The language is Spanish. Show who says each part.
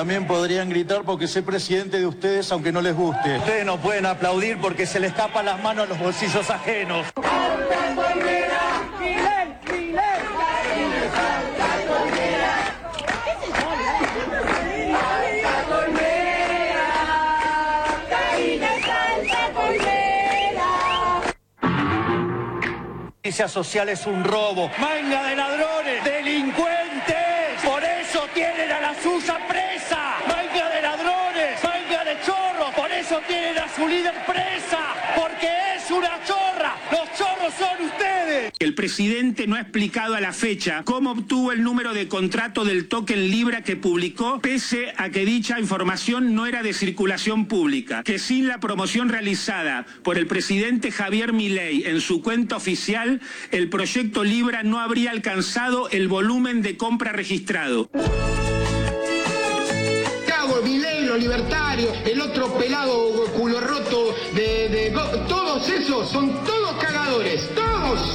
Speaker 1: también podrían gritar porque soy presidente de ustedes, aunque no les guste. Ustedes no pueden aplaudir porque se les tapan las manos a los bolsillos ajenos. La justicia social es un robo. ¡Manga de ladrones! ¡Delincuentes! ¡Por eso tienen a la suya presa! ¡Manga de ladrones! ¡Manga de chorros! ¡Por eso tienen a su líder presa! ¡Porque es una chorra! ¡Los chorros son ustedes!
Speaker 2: El presidente no ha explicado a la fecha cómo obtuvo el número de contrato del token Libra que publicó, pese a que dicha información no era de circulación pública, que sin la promoción realizada por el presidente Javier Milei en su cuenta oficial, el proyecto Libra no habría alcanzado el volumen de compra registrado.
Speaker 3: Milei, los libertarios, el otro pelado culo roto todos esos son todos cagadores, todos.